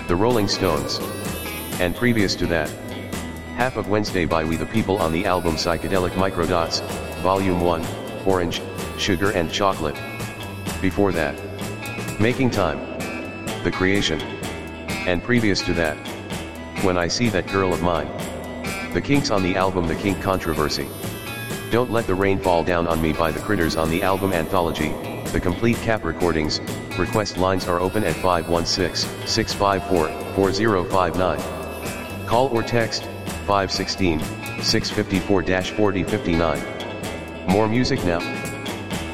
The Rolling Stones. And previous to that, Half of Wednesday by We the People on the album Psychedelic Microdots, Volume 1, Orange, Sugar and Chocolate. Before that, Making Time, The Creation. And previous to that, When I See That Girl of Mine. The Kinks on the album The Kink Controversy. Don't Let the Rain Fall Down on Me by The Critters on the album Anthology, the complete Cap recordings. Request lines are open at 516-654-4059. Call or text, 516-654-4059. More music now.